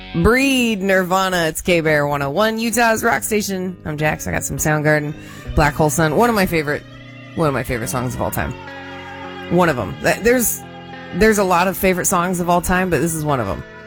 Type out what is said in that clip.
Breed, Nirvana, it's K-Bear 101, Utah's Rock Station. I'm Jax, I got some Soundgarden, Black Hole Sun, one of my favorite songs of all time. One of them. There's a lot of favorite songs of all time, but this is one of them.